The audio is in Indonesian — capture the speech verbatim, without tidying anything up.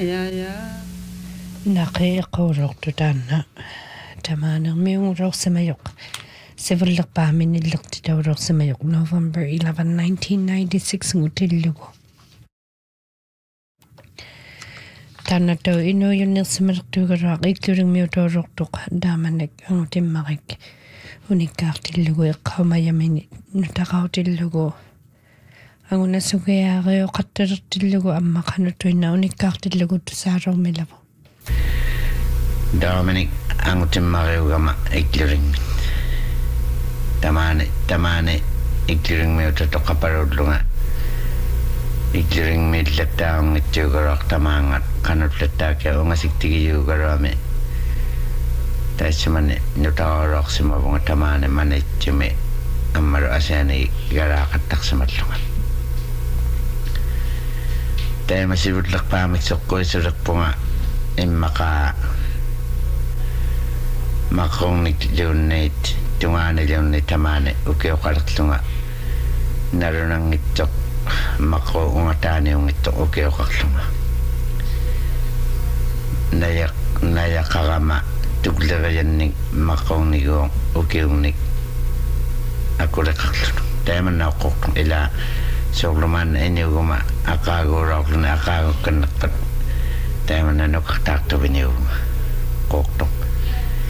ya ya naqi qawluqtutaanna tamaanermiungulorsimayoq siverlerpaaminillertitaulersimayoq November eleventh nineteen ninety-six ngutillugu tanatau inuyunnersimalertuugaluaq iklulingmiutuulortuq daamanak angutimmarik unikkaartillugu eqqaumayamini nutaqautillugu angunasugiaaриоqattalertillugu ammaqanutuinna unikkaartillugu tusaalormilavu Dominic angutimmaриugama iklulingmi tamane tamane iklulingmiututoqaparullunga iklulingmi illattaangittuugaruaq tamaangat qanullattaaka ungasiktigiyuugaruami taissamani nutaqaruaqsimavunga tamane manitsumi ammaru asiani garaaqattaqsimallunga taimasivutlaqpaamiksoqquisulerpunga immaqa maqongnik junneit tungaana junni tamane ukioqartlunga narunangittoq maqo ungataani ungittoq ukioqarlunga nayak nayaqarama tukleriannik maqongnigu ukiungnik akuleqarlun taimannaoqqortun ila soorlumaan iniuguma aqaaguurorluna aqaagukkanneqqat taimannanuqartaartuviniuga qoortoq